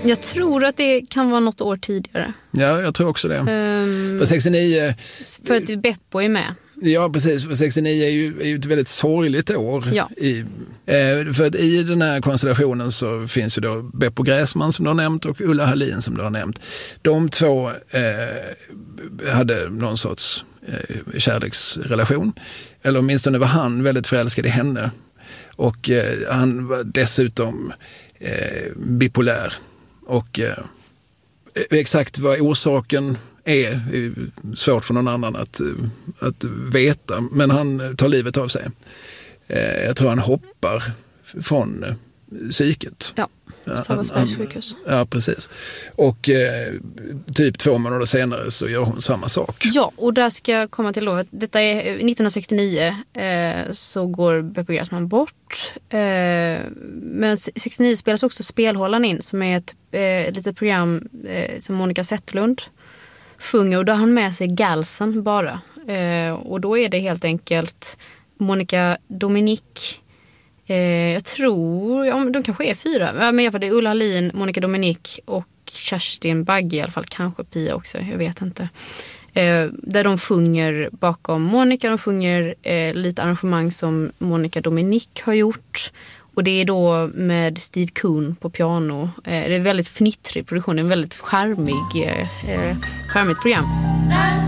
Jag tror att det kan vara något år tidigare. Ja, jag tror också det. För 69... För att Beppo är med. Ja, precis. För 69 är ju ett väldigt sorgligt år. Ja. För att i den här konstellationen så finns ju då Beppo Gräsman som du har nämnt och Ulla Hallin som du har nämnt. De två hade någon sorts kärleksrelation. Eller åtminstone var han väldigt förälskad i henne. Och han var dessutom bipolär. Och exakt vad orsaken är svårt för någon annan att veta. Men han tar livet av sig. Jag tror han hoppar från psyket. Ja, Sabbatsbergs sjukhus. Ja, precis. Och typ 2 månader senare så gör hon samma sak. Ja, och där ska jag komma till då. Detta är 1969 så går Beppo Gräsman bort. Men 69 spelas också Spelhållaren in som är ett litet program som Monica Zetterlund sjunger. Och då har han med sig Galsen bara. Och då är det helt enkelt Monica Dominic. Jag tror, de kanske är 4. Men i alla fall det är Ulla Hallin, Monica Dominic och Kerstin Bagge i alla fall. Kanske Pia också, jag vet inte. Där de sjunger bakom Monica. De sjunger lite arrangemang som Monica Dominic har gjort. Och det är då med Steve Kuhn på piano. Det är väldigt fnittrig produktion. En väldigt charmigt program.